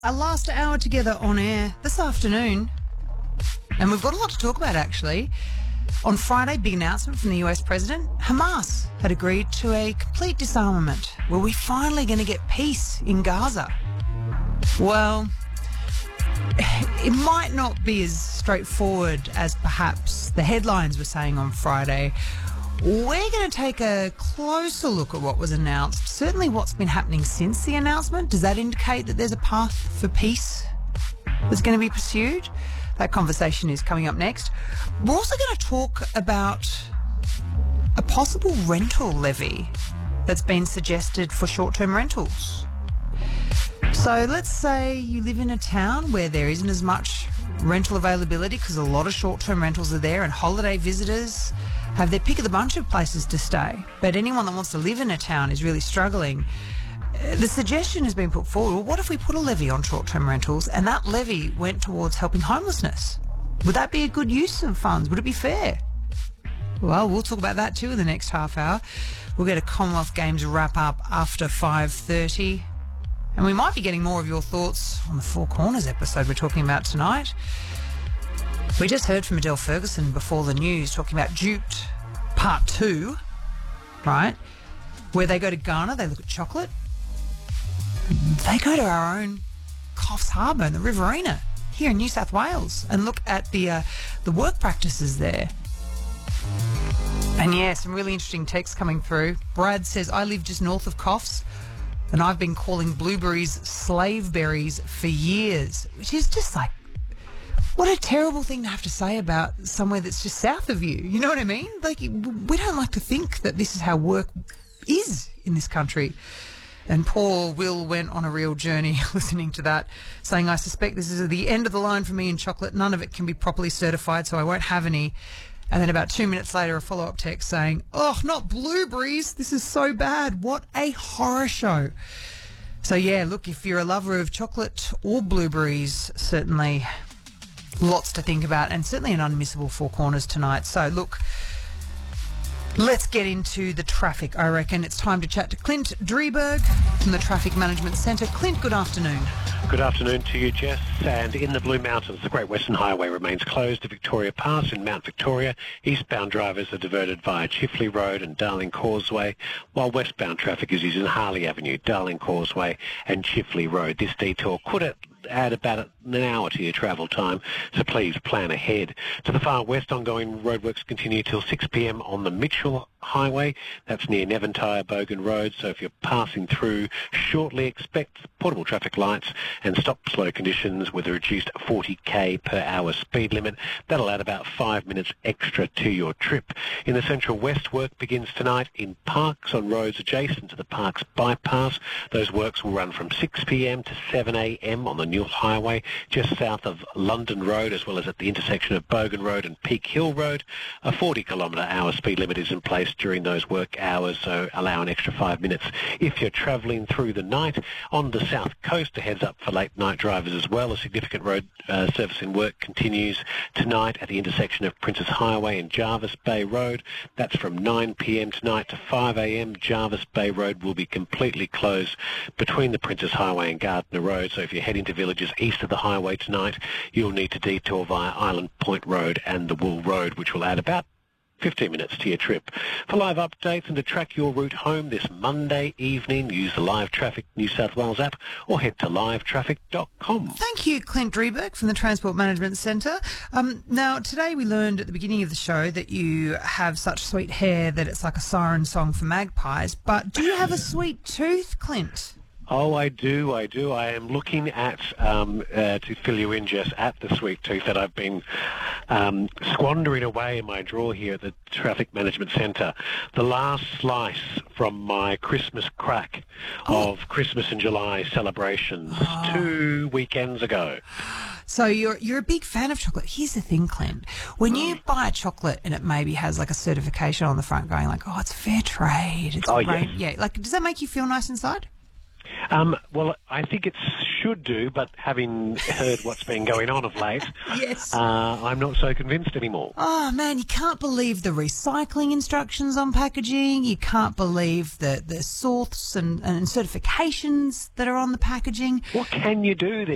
Our last hour together on air this afternoon, and we've got a lot to talk about actually. On Friday, big announcement from the US president. Hamas had agreed to a complete disarmament. Were we finally going to get peace in Gaza? Well, it might not be as straightforward as perhaps the headlines were saying on Friday. We're going to take a closer look at what was announced, certainly what's been happening since the announcement. Does that indicate that there's a path for peace that's going to be pursued? That conversation is coming up next. We're also going to talk about a possible rental levy that's been suggested for short-term rentals. So let's say you live in a town where there isn't as much rental availability because a lot of short-term rentals are there and holiday visitors have their pick of the bunch of places to stay. But anyone that wants to live in a town is really struggling. The suggestion has been put forward, well, what if we put a levy on short-term rentals and that levy went towards helping homelessness? Would that be a good use of funds? Would it be fair? Well, we'll talk about that too in the next half hour. We'll get a Commonwealth Games wrap-up after 5:30. And we might be getting more of your thoughts on the Four Corners episode we're talking about tonight. We just heard from Adele Ferguson before the news talking about Duped Part 2, right? Where they go to Ghana, they look at chocolate. They go to our own Coffs Harbour and the Riverina here in New South Wales and look at the work practices there. And yeah, some really interesting texts coming through. Brad says, I live just north of Coffs and I've been calling blueberries slave berries for years, which is just like, what a terrible thing to have to say about somewhere that's just south of you. You know what I mean? Like, we don't like to think that this is how work is in this country. And poor Will went on a real journey listening to that, saying, I suspect this is the end of the line for me in chocolate. None of it can be properly certified, so I won't have any. And then about 2 minutes later, a follow-up text saying, oh, not blueberries. This is so bad. What a horror show. So, yeah, look, if you're a lover of chocolate or blueberries, certainly lots to think about and certainly an unmissable Four Corners tonight. So, look, let's get into the traffic, I reckon. It's time to chat to Clint Drieberg from the Traffic Management Centre. Clint, good afternoon. Good afternoon to you, Jess. And in the Blue Mountains, the Great Western Highway remains closed to Victoria Pass in Mount Victoria. Eastbound drivers are diverted via Chifley Road and Darling Causeway, while westbound traffic is using Harley Avenue, Darling Causeway and Chifley Road. This detour could add about an hour to your travel time, so please plan ahead. To the far west, ongoing roadworks continue till 6 p.m. on the Mitchell Highway. That's near Neventire Bogan Road, so if you're passing through shortly, expect portable traffic lights and stop-slow conditions with a reduced 40k per hour speed limit. That'll add about 5 minutes extra to your trip. In the Central West, work begins tonight in Parks on roads adjacent to the Parks bypass. Those works will run from 6 p.m. to 7 a.m. on the Newell Highway, just south of London Road, as well as at the intersection of Bogan Road and Peak Hill Road. A 40-kilometre-hour speed limit is in place during those work hours, so allow an extra 5 minutes. If you're travelling through the night, on the south coast, a heads up for late night drivers as well. A significant road surfacing work continues tonight at the intersection of Princess Highway and Jarvis Bay Road. That's from 9 p.m. tonight to 5 a.m. Jarvis Bay Road will be completely closed between the Princess Highway and Gardner Road, so if you're heading to villages east of the highway tonight, you'll need to detour via Island Point Road and the Wool Road, which will add about 15 minutes to your trip. For live updates and to track your route home this Monday evening, use the Live Traffic New South Wales app or head to livetraffic.com. Thank you, Clint Drieberg from the Transport Management Centre. Now, today we learned at the beginning of the show that you have such sweet hair that it's like a siren song for magpies, but do you have a sweet tooth, Clint? Oh, I do. I am looking at, to fill you in, Jess, at the sweet tooth that I've been squandering away in my drawer here at the Traffic Management Centre. The last slice from my Christmas crack of Christmas in July celebrations 2 weekends ago. So you're a big fan of chocolate. Here's the thing, Clint. When you buy a chocolate and it maybe has like a certification on the front going like, oh, it's fair trade. It's yes. Yeah, like, does that make you feel nice inside? Well, I think it should do, but having heard what's been going on of late, yes, I'm not so convinced anymore. Oh, man, you can't believe the recycling instructions on packaging. You can't believe the source and certifications that are on the packaging. What can you do then?